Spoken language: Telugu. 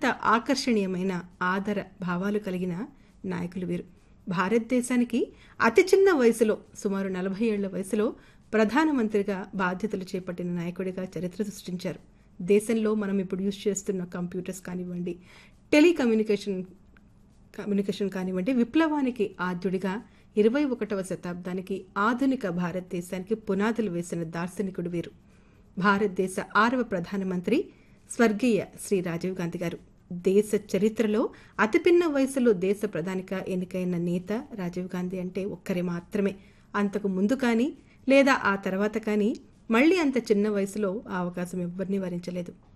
అత్యంత ఆకర్షణీయమైన ఆదర భావాలు కలిగిన నాయకులు వీరు. భారతదేశానికి అతి చిన్న వయసులో, సుమారు 40 ఏళ్ల వయసులో ప్రధానమంత్రిగా బాధ్యతలు చేపట్టిన నాయకుడిగా చరిత్ర సృష్టించారు. దేశంలో మనం ఇప్పుడు యూజ్ చేస్తున్న కంప్యూటర్స్ కానివ్వండి, కమ్యూనికేషన్ కానివ్వండి, విప్లవానికి ఆద్యుడిగా 21వ శతాబ్దానికి ఆధునిక భారతదేశానికి పునాదులు వేసిన దార్శనికుడు వీరు. భారతదేశ 6వ ప్రధానమంత్రి స్వర్గీయ శ్రీ రాజీవ్ గాంధీ గారు. దేశ చరిత్రలో అతి పిన్న వయసులో దేశ ప్రధానిగా ఎన్నికైన నేత రాజీవ్ గాంధీ అంటే ఒక్కరే మాత్రమే. అంతకు ముందు కానీ లేదా ఆ తర్వాత కానీ మళ్లీ అంత చిన్న వయసులో ఆ అవకాశం ఎవ్వరినీ వరించలేదు.